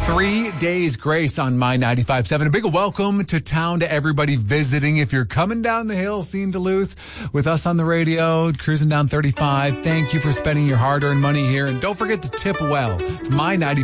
3 days grace on My 95.7. A big welcome to town to everybody visiting. If you're coming down the hill, seeing Duluth with us on the radio, cruising down 35, thank you for spending your hard-earned money here. And don't forget to tip well. It's My 95.